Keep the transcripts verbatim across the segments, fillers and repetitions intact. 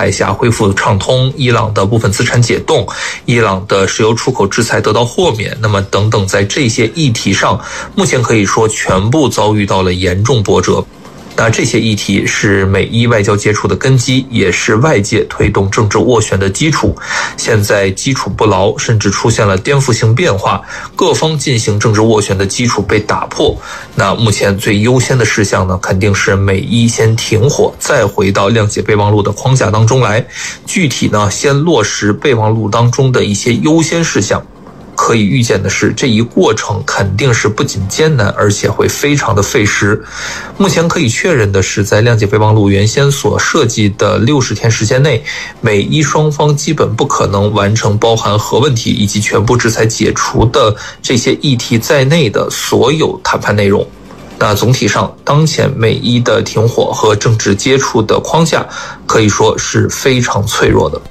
海峡恢复畅通，伊朗的部分资产解冻，伊朗的石油出口制裁得到豁免，那么等等，在这些议题上，目前可以说全部遭遇到了严重波折。那这些议题是美伊外交接触的根基，也是外界推动政治斡旋的基础。现在基础不牢，甚至出现了颠覆性变化，各方进行政治斡旋的基础被打破。那目前最优先的事项呢，肯定是美伊先停火，再回到谅解备忘录的框架当中来。具体呢，先落实备忘录当中的一些优先事项。可以预见的是，这一过程肯定是不仅艰难，而且会非常的费时。目前可以确认的是，在谅解备忘录原先所设计的六十天时间内，美伊双方基本不可能完成包含核问题以及全部制裁解除的这些议题在内的所有谈判内容。那总体上，当前美伊的停火和政治接触的框架可以说是非常脆弱的。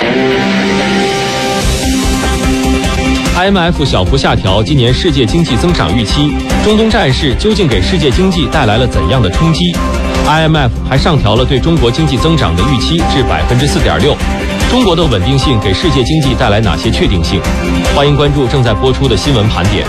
I M F 小幅下调今年世界经济增长预期，中东战事究竟给世界经济带来了怎样的冲击 ？I M F 还上调了对中国经济增长的预期至百分之四点六。中国的稳定性给世界经济带来哪些确定性？欢迎关注正在播出的新闻盘点。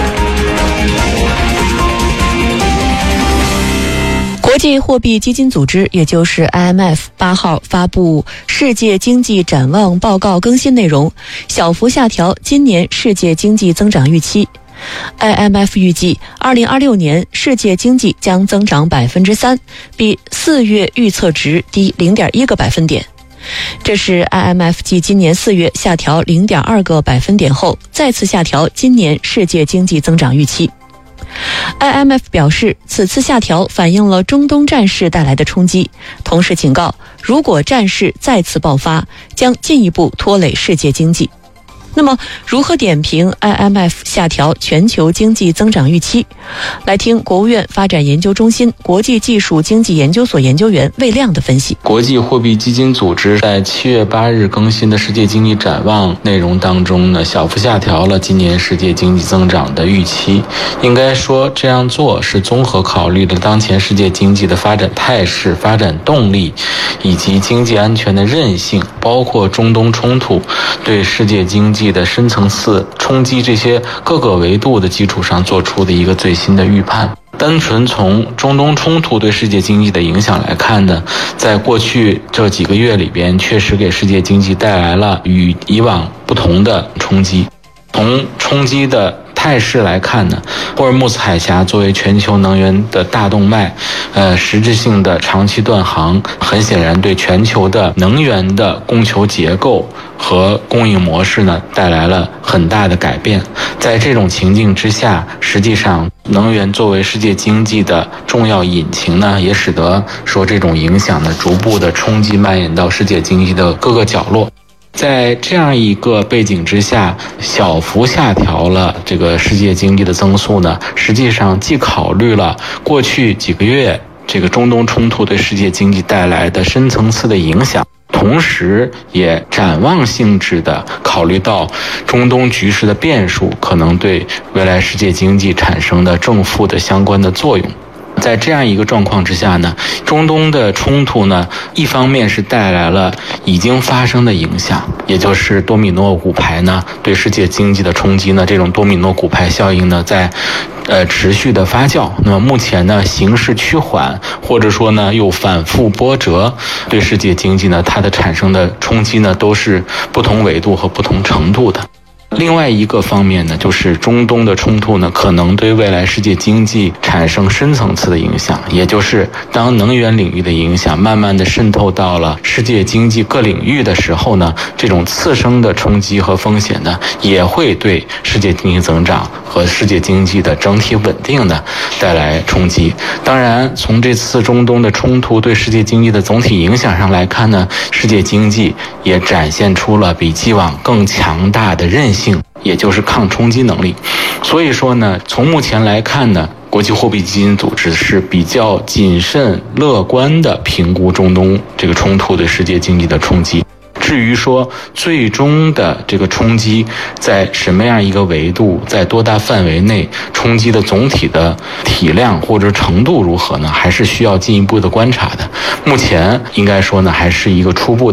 国际货币基金组织，也就是 I M F 八号发布世界经济展望报告更新内容，小幅下调今年世界经济增长预期。I M F 预计二零二六年世界经济将增长百分之三，比四月预测值低零点一个百分点。这是 I M F 继今年四月下调零点二个百分点后，再次下调今年世界经济增长预期。I M F 表示，此次下调反映了中东战事带来的冲击，同时警告，如果战事再次爆发，将进一步拖累世界经济。那么，如何点评 I M F 下调全球经济增长预期？来听国务院发展研究中心国际技术经济研究所研究员魏亮的分析。 国际货币基金组织在七月八日更新的世界经济展望内容当中呢，小幅下调了今年世界经济增长的预期。应该说，这样做是综合考虑了当前世界经济的发展态势、发展动力以及经济安全的韧性，包括中东冲突对世界经济的深层次冲击这些各个维度的基础上做出的一个最新的预判。单纯从中东冲突对世界经济的影响来看呢，在过去这几个月里边，确实给世界经济带来了与以往不同的冲击。从冲击的态势来看呢，霍尔木兹海峡作为全球能源的大动脉，呃，实质性的长期断航，很显然对全球的能源的供求结构和供应模式呢带来了很大的改变。在这种情境之下，实际上能源作为世界经济的重要引擎呢，也使得说这种影响呢逐步的冲击蔓延到世界经济的各个角落。在这样一个背景之下，小幅下调了这个世界经济的增速呢，实际上既考虑了过去几个月这个中东冲突对世界经济带来的深层次的影响，同时也展望性质的考虑到中东局势的变数可能对未来世界经济产生的正负的相关的作用。在这样一个状况之下呢，中东的冲突呢，一方面是带来了已经发生的影响，也就是多米诺骨牌呢对世界经济的冲击呢，这种多米诺骨牌效应呢在呃持续的发酵。那么目前呢形势趋缓，或者说呢又反复波折，对世界经济呢它的产生的冲击呢都是不同纬度和不同程度的。另外一个方面呢，就是中东的冲突呢，可能对未来世界经济产生深层次的影响，也就是当能源领域的影响慢慢的渗透到了世界经济各领域的时候呢，这种次生的冲击和风险呢，也会对世界经济增长和世界经济的整体稳定呢带来冲击。当然，从这次中东的冲突对世界经济的总体影响上来看呢，世界经济也展现出了比既往更强大的韧性，也就是抗冲击能力。所以说呢，从目前来看呢，国际货币基金组织是比较谨慎乐观的评估中东这个冲突对世界经济的冲击。至于说最终的这个冲击在什么样一个维度，在多大范围内，冲击的总体的体量或者程度如何呢，还是需要进一步的观察的。目前应该说呢，还是一个初步